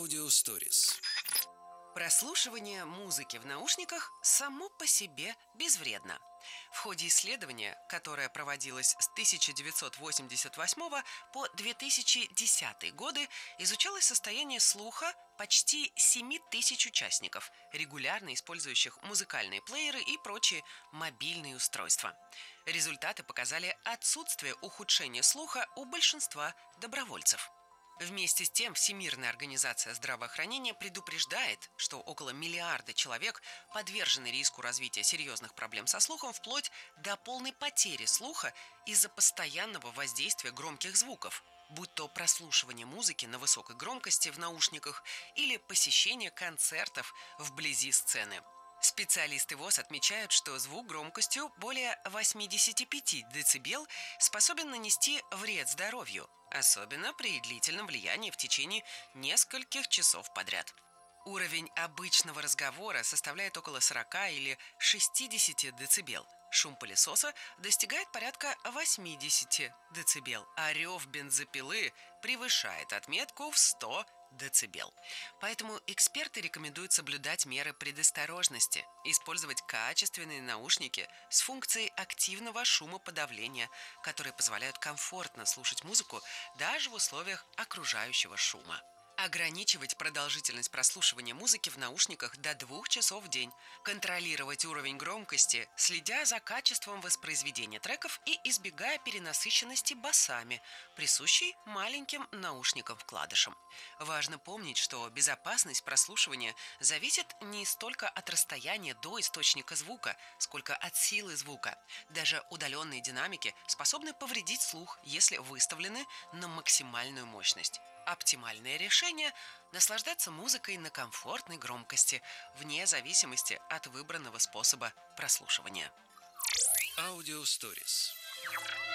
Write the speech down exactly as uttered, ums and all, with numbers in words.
Audio Stories. Прослушивание музыки в наушниках само по себе безвредно. В ходе исследования, которое проводилось с тысяча девятьсот восемьдесят восьмого по две тысячи десятый годы, изучалось состояние слуха почти семи тысяч участников, регулярно использующих музыкальные плееры и прочие мобильные устройства. Результаты показали отсутствие ухудшения слуха у большинства добровольцев. Вместе с тем, Всемирная организация здравоохранения предупреждает, что около миллиарда человек подвержены риску развития серьезных проблем со слухом вплоть до полной потери слуха из-за постоянного воздействия громких звуков, будь то прослушивание музыки на высокой громкости в наушниках или посещение концертов вблизи сцены. Специалисты ВОЗ отмечают, что звук громкостью более восемьдесят пять децибел способен нанести вред здоровью, особенно при длительном влиянии в течение нескольких часов подряд. Уровень обычного разговора составляет около сорок или шестьдесят децибел. Шум пылесоса достигает порядка восемьдесят децибел, а рев бензопилы превышает отметку в сто децибел. Поэтому эксперты рекомендуют соблюдать меры предосторожности, использовать качественные наушники с функцией активного шумоподавления, которые позволяют комфортно слушать музыку даже в условиях окружающего шума. Ограничивать продолжительность прослушивания музыки в наушниках до двух часов в день. Контролировать уровень громкости, следя за качеством воспроизведения треков и избегая перенасыщенности басами, присущей маленьким наушникам-вкладышам. Важно помнить, что безопасность прослушивания зависит не столько от расстояния до источника звука, сколько от силы звука. Даже удаленные динамики способны повредить слух, если выставлены на максимальную мощность. Оптимальное решение – наслаждаться музыкой на комфортной громкости, вне зависимости от выбранного способа прослушивания. Audio Stories.